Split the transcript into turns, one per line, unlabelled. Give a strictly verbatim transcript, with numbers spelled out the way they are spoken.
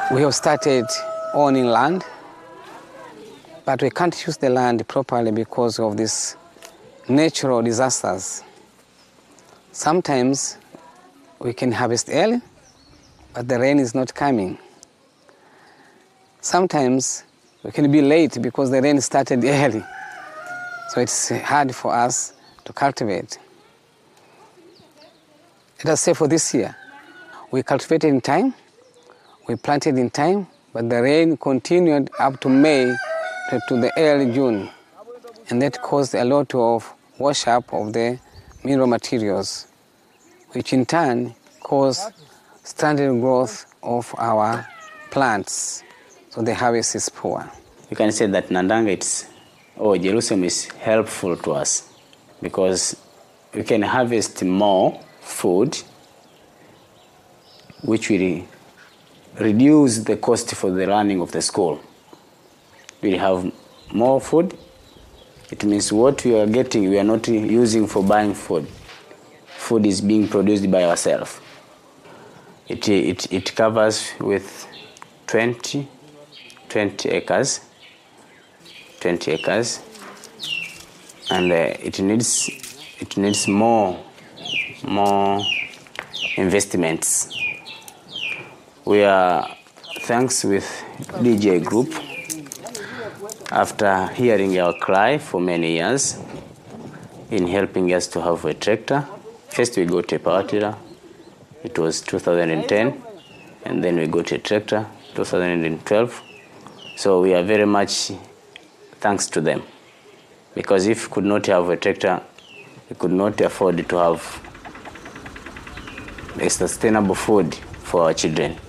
We have started owning land, but we can't use the land properly because of these natural disasters. Sometimes we can harvest early, but the rain is not coming. Sometimes we can be late because the rain started early, so it's hard for us to cultivate. Let us say for this year, we cultivated in time, we planted in time, but the rain continued up to May to the early June, and that caused a lot of wash up of the mineral materials, which in turn caused stunted growth of our plants, so the harvest is poor.
You can say that Nandanga it's, or Jerusalem is helpful to us because we can harvest more food, which will reduce the cost for the running of the school. We have more food. It means what we are getting, we are not using for buying food. Food is being produced by ourselves. It, it, it covers with twenty, twenty acres, twenty acres, and uh, it needs it needs more more investments. We are, thanks with D J Group, after hearing our cry for many years in helping us to have a tractor. First we got a power tiller, it was two thousand ten, and then we got a tractor, two thousand twelve. So we are very much thanks to them, because if we could not have a tractor, we could not afford to have a sustainable food for our children.